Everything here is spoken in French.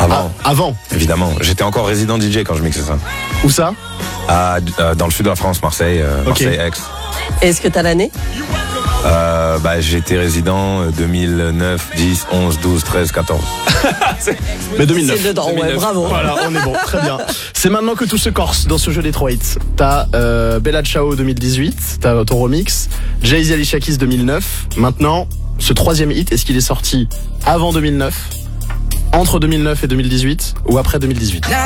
Avant. Avant. Évidemment. J'étais encore résident DJ quand je mixais ça. Où ça? Dans le sud de la France, Marseille, Marseille-Aix. Est-ce que t'as l'année? J'étais résident 2009, 10, 11, 12, 13, 14. Mais 2009. C'est dedans, 2009. ouais, bravo. Voilà, on est bon, très bien. C'est maintenant que tout se corse dans ce jeu Detroit. T'as Bella Ciao 2018, t'as ton remix, Jay-Z Alicia Keys 2009. Maintenant, ce troisième hit, est-ce qu'il est sorti avant 2009, entre 2009 et 2018 ou après 2018?